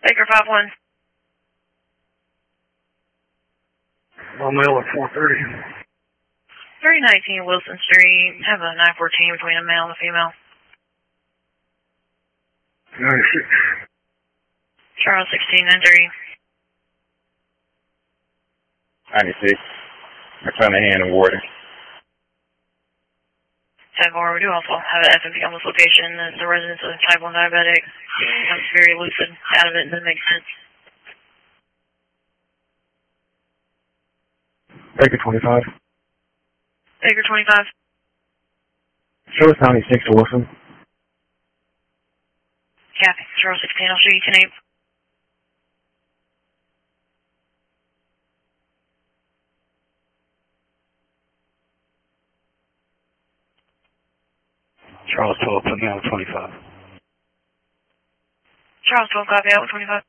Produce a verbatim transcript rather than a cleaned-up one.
Baker five one. My male at four thirty. three nineteen Wilson Street. Have a nine fourteen between a male and a female. ninety-six. Charles sixteen nine thirty. ninety-six. McClanahan and Warden. ten four, we do also have an F M P on this location. It's a resident of type one diabetic. Becomes very lucid out of it, and that makes sense. Baker twenty-five. Baker twenty-five. Show us ninety-six to Wilson. Copy. Charles sixteen, I'll show you ten eight. Charles twelve, put me on twenty-five. Charles twelve, copy out with twenty-five.